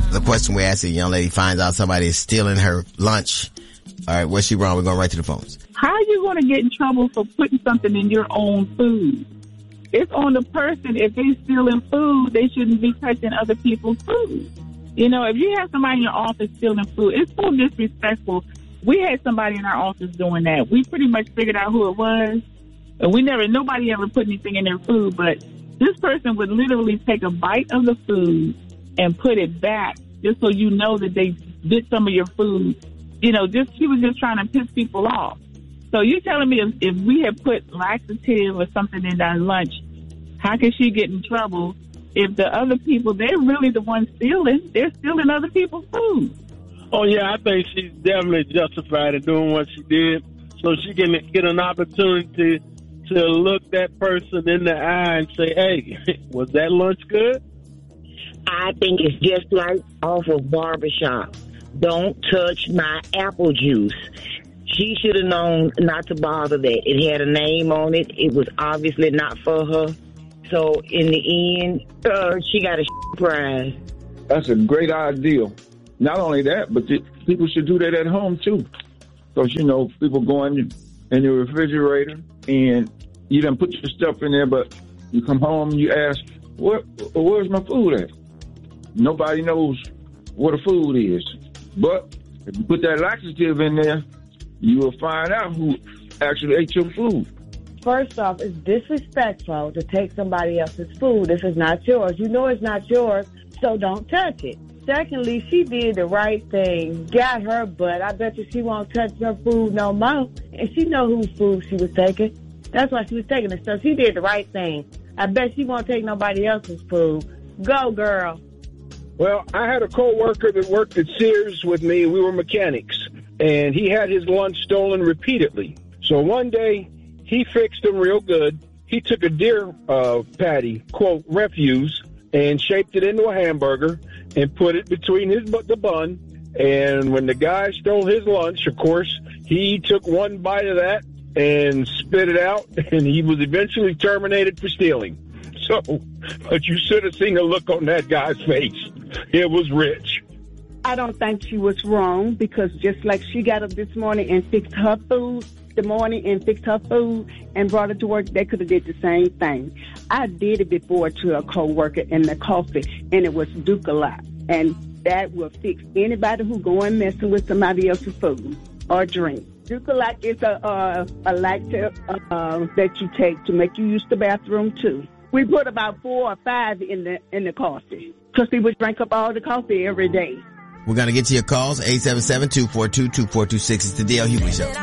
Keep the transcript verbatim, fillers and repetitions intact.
The question we're asking, a young lady finds out somebody is stealing her lunch. All right, what's she wrong? We're going right to the phones. How are you going to get in trouble for putting something in your own food? It's on the person. If they're stealing food, they shouldn't be touching other people's food. You know, if you have somebody in your office stealing food, it's so disrespectful. We had somebody in our office doing that. We pretty much figured out who it was. And we never, nobody ever put anything in their food, but this person would literally take a bite of the food and put it back just so you know that they bit some of your food. You know, just she was just trying to piss people off. So you're telling me if, if we had put laxative or something in our lunch, how can she get in trouble if the other people, they're really the ones stealing? They're stealing other people's food. Oh, yeah, I think she's definitely justified in doing what she did so she can get an opportunity to look that person in the eye and say, hey, was that lunch good? I think it's just like off of Barbershop. Don't touch my apple juice. She should have known not to bother that. It had a name on it. It was obviously not for her. So in the end, uh, she got a prize. That's a great idea. Not only that, but the, people should do that at home too. Because, you know, people go in, in your refrigerator and you done put your stuff in there, but you come home and you ask, Where, where's my food at? Nobody knows what the food is. But if you put that laxative in there, you will find out who actually ate your food. First off, it's disrespectful to take somebody else's food if it's not yours. You know it's not yours, so don't touch it. Secondly, she did the right thing, got her butt. I bet you she won't touch her food no more. And she know whose food she was taking. That's why she was taking it. So she did the right thing. I bet she won't take nobody else's food. Go, girl. Well, I had a coworker that worked at Sears with me. We were mechanics, and he had his lunch stolen repeatedly. So one day, he fixed them real good. He took a deer uh, patty, quote, refuse, and shaped it into a hamburger and put it between his the bun. And when the guy stole his lunch, of course, he took one bite of that and spit it out, and he was eventually terminated for stealing. So, but you should have seen the look on that guy's face. It was rich. I don't think she was wrong because just like she got up this morning and fixed her food, the morning and fixed her food and brought it to work, they could have did the same thing. I did it before to a coworker in the coffee, and it was Ducalat, and that will fix anybody who going messing with somebody else's food or drink. Ducalat is a uh, a lactate uh, that you take to make you use the bathroom too. We put about four or five in the in the coffee because people drink up all the coffee every day. We're going to get to your calls. eight seven seven, two four two, two four two six. It's the D L Hughley Show.